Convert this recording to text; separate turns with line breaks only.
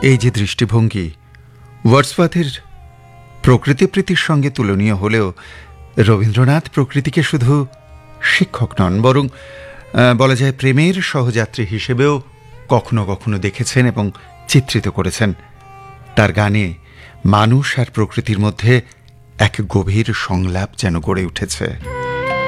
এই যে দৃষ্টিভঙ্গি ওয়ার্ডসওয়ার্থের প্রকৃতিপ্রীতির সঙ্গে তুলনীয় হলেও রবীন্দ্রনাথ প্রকৃতিকে শুধু শিক্ষক নন, বরং বলা যায় প্রেমের সহযাত্রী হিসেবেও কখনো কখনো দেখেছেন এবং চিত্রিত করেছেন। তার গানে মানুষ আর প্রকৃতির মধ্যে এক গভীর সংলাপ যেন গড়ে উঠেছে।